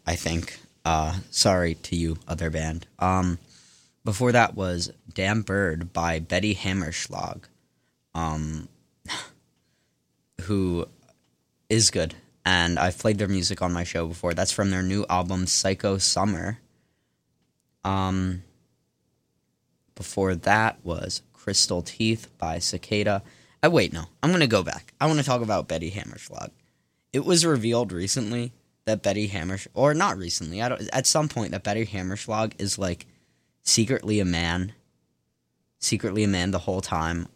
I think. Sorry to you, other band. Before that was Damn Bird by Betty Hammerschlag, um, who is good. And I've played their music on my show before. That's from their new album, Psycho Summer. Before that was Crystal Teeth by Cicada. Wait, no. I'm going to go back. I want to talk about Betty Hammerschlag. It was revealed recently that Betty Hammerschlag, or not recently, at some point that Betty Hammerschlag is, like, secretly a man the whole time.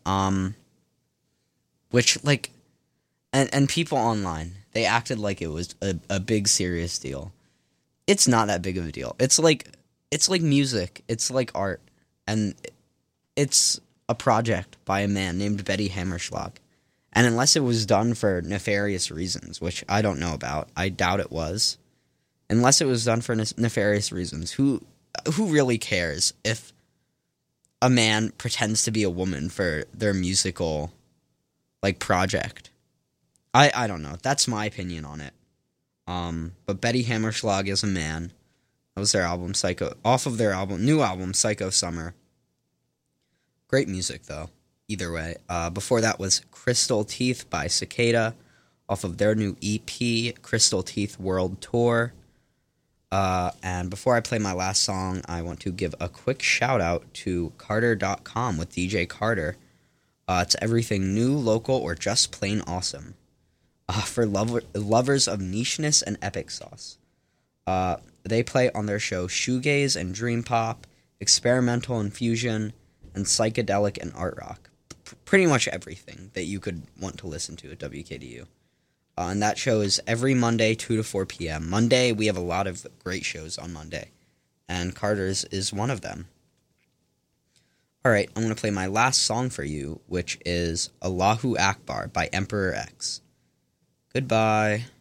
Which, like, and people online, they acted like it was a big serious deal. It's not that big of a deal. It's like music. It's like art. And it's a project by a man named Betty Hammerschlag. And unless it was done for nefarious reasons, which I don't know about, I doubt it was. Unless it was done for nefarious reasons, who really cares if a man pretends to be a woman for their musical, like, project? I don't know. That's my opinion on it. But Betty Hammerschlag is a man. That was their album, off of their new album, Psycho Summer. Great music, though, either way. Before that was Crystal Teeth by Cicada, off of their new EP, Crystal Teeth World Tour. And before I play my last song, I want to give a quick shout-out to Carter.com with DJ Carter. It's everything new, local, or just plain awesome. For lovers of nicheness and epic sauce. They play on their show shoegaze and dream pop, experimental and fusion, and psychedelic and art rock. Pretty much everything that you could want to listen to at WKDU. And that show is every Monday, 2 to 4 p.m. Monday, we have a lot of great shows on Monday. And Carter's is one of them. Alright, I'm going to play my last song for you, which is Allahu Akbar by Emperor X. Goodbye.